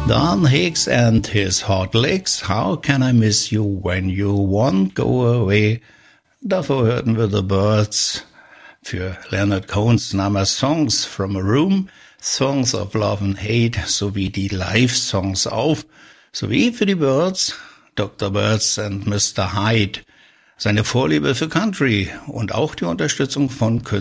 Don Hicks and his Hot Licks, How Can I Miss You When You Won't Go Away? Davor hörten wir The Byrds. Für Leonard Cohens nahm er Songs from a Room, Songs of Love and Hate sowie die Live-Songs auf, sowie für die Byrds, Dr. Byrds and Mr. Hyde. Seine Vorliebe für Country und auch die Unterstützung von